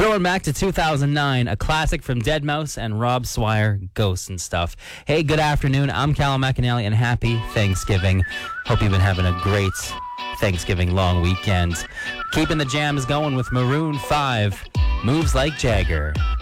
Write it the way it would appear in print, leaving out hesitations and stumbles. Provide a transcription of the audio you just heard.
Throwing back to 2009, a classic from Deadmau5 and Rob Swire, Ghosts and Stuff. Hey, good afternoon. I'm Callum McAnally, and happy Thanksgiving. Hope you've been having a great Thanksgiving long weekend. Keeping the jams going with Maroon 5, Moves Like Jagger.